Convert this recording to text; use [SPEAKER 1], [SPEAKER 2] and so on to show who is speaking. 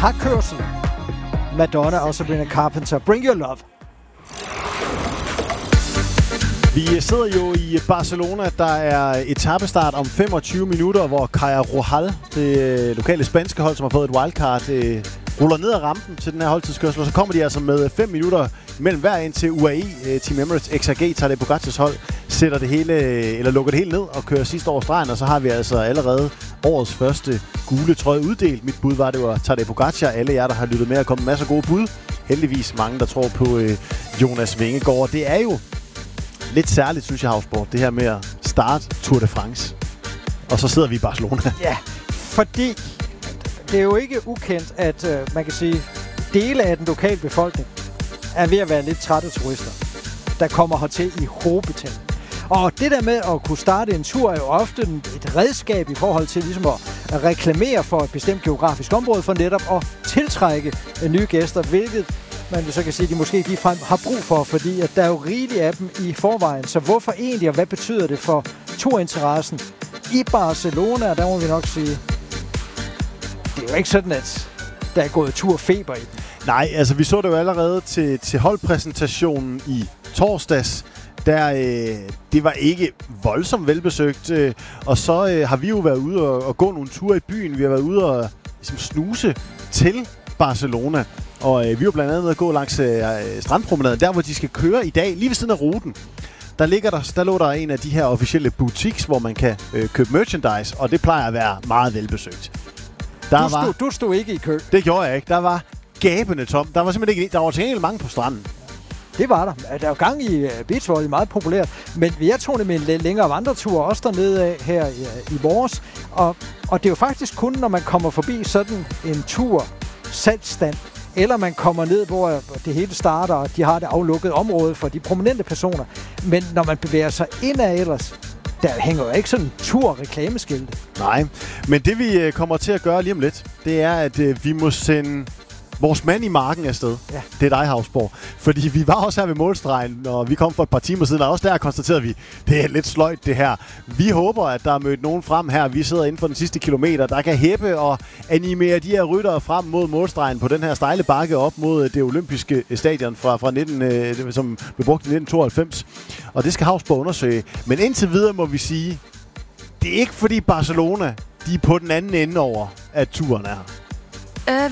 [SPEAKER 1] har kørsel. Madonna og Sabrina Carpenter. Bring Your Love.
[SPEAKER 2] Vi sidder jo i Barcelona. Der er etapestart om 25 minutter, hvor Caja Rural, det lokale spanske hold, som har fået et wildcard, ruller ned ad rampen til den her holdtidskørsel. Og så kommer de altså med 5 minutter mellem hver ind til UAE. Team Emirates XRG tager det Pogacars hold, sætter det hele, eller lukker det helt ned og kører sidste over stregen. Og så har vi altså allerede årets første gule trøje uddelt. Mit bud var, det var Tadej Pogacar. Alle jer, der har lyttet med, er kommet masser af gode bud. Heldigvis mange, der tror på Jonas Vingegaard. Det er jo lidt særligt, synes jeg, Havsborg, det her med at starte Tour de France. Og så sidder vi i Barcelona.
[SPEAKER 1] Ja, fordi det er jo ikke ukendt, at man kan sige, dele af den lokale befolkning er ved at være lidt trætte turister, der kommer hertil i hovedbetal. Og det der med at kunne starte en tur er jo ofte et redskab i forhold til ligesom at reklamere for et bestemt geografisk område for netop at tiltrække nye gæster, hvilket man så kan sige, at de måske ligefrem har brug for, fordi at der er jo rigeligt af dem i forvejen. Så hvorfor egentlig, og hvad betyder det for turinteressen i Barcelona? Der må vi nok sige, det er jo ikke sådan, at der er gået turfeber i den.
[SPEAKER 2] Nej, altså vi så det jo allerede til holdpræsentationen i torsdags. Det var ikke voldsomt velbesøgt. Og så har vi jo været ude og gå nogle ture i byen. Vi har været ude og ligesom snuse til Barcelona. Og vi var blandt andet at gå langs strandpromenaden, der hvor de skal køre i dag, lige ved siden af ruten. Der lå der en af de her officielle boutiques, hvor man kan købe merchandise, og det plejer at være meget velbesøgt.
[SPEAKER 1] Du stod ikke i kø.
[SPEAKER 2] Det gjorde jeg ikke. Der var gabende tom. Der var simpelthen ikke. Der var til gengæld mange på stranden.
[SPEAKER 1] Det var der. Der er jo gang i beachvolley, meget populært. Men jeg tog det med en lidt længere vandretur, også dernede af her i vores. Og det er jo faktisk kun, når man kommer forbi sådan en tur, salgsstand, eller man kommer ned, hvor det hele starter, og de har det aflukket område for de prominente personer. Men når man bevæger sig indad ellers, der hænger jo ikke sådan en tur-reklameskilte.
[SPEAKER 2] Nej, men det vi kommer til at gøre lige om lidt, det er, at vi må sende vores mand i marken afsted. Ja. Det er dig, Havsborg. Fordi vi var også her ved målstregen, og vi kom for et par timer siden, og også der konstaterede vi, det er lidt sløjt det her. Vi håber, at der er mødt nogen frem her. Vi sidder inden for den sidste kilometer, der kan hæppe og animere de her ryttere frem mod målstregen på den her stejle bakke op mod det olympiske stadion fra 19, som blev brugt i 1992. Og det skal Havsborg undersøge. Men indtil videre må vi sige, det er ikke fordi Barcelona, de er på den anden ende over, at turen er her.